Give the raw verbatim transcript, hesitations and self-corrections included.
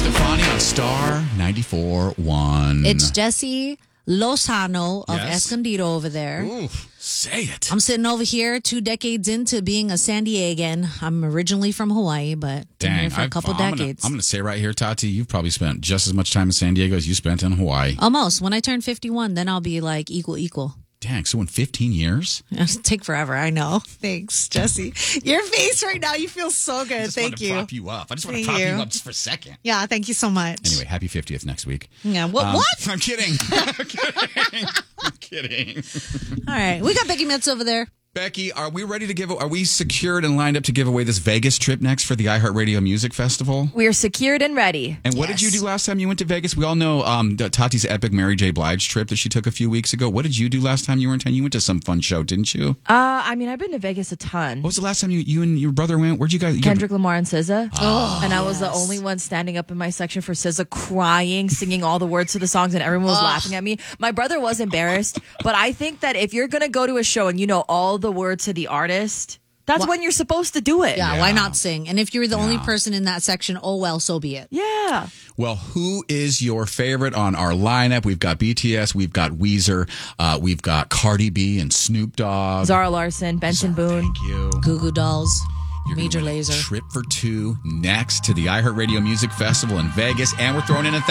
Stefani on Star ninety-four point one. It's Jesse Lozano of Yes. Escondido over there. Ooh, say it. I'm sitting over here two decades into being a San Diegan. I'm originally from Hawaii, but been here for a I've- couple I'm decades. Gonna, I'm going to say right here, Tati, you've probably spent just as much time in San Diego as you spent in Hawaii. Almost. When I turn fifty-one, then I'll be like equal, equal. Dang, so in fifteen years? It'll take forever, I know. Thanks, Jesse. Your face right now, you feel so good. I just Thank want to you. prop you up. I just want to Thank prop you. you. up just for a second. Yeah, thank you so much. Anyway, happy fiftieth next week. Yeah, what? Um, what? I'm kidding. I'm kidding. I'm kidding. All right, we got Becky Mitz over there. Becky, are we ready to give? Are we secured and lined up to give away this Vegas trip next for the iHeartRadio Music Festival? We're secured and ready. And what did you do last time you went to Vegas? We all know um, the- Tati's epic Mary J. Blige trip that she took a few weeks ago. What did you do last time you were in town? You went to some fun show, didn't you? Uh, I mean, I've been to Vegas a ton. What was the last time you, you and your brother went? Where'd you guys? You Kendrick Lamar and S Z A. Oh, and I was the only one standing up in my section for S Z A crying, singing all the words to the songs, and everyone was laughing at me. My brother was embarrassed, but I think that if you're going to go to a show and you know all the words to the artist, that's Wha- when you're supposed to do it. Yeah, Yeah. why not sing? And if you're the only Yeah. person in that section, oh well, so be it. Yeah. Well, who is your favorite on our lineup? We've got B T S, we've got Weezer, uh, we've got Cardi B and Snoop Dogg. Zara Larson, Benson Boone. Thank you. Goo Goo Dolls, You're gonna Major win a Lazer. Trip for two next to the iHeartRadio Music Festival in Vegas, and we're throwing in a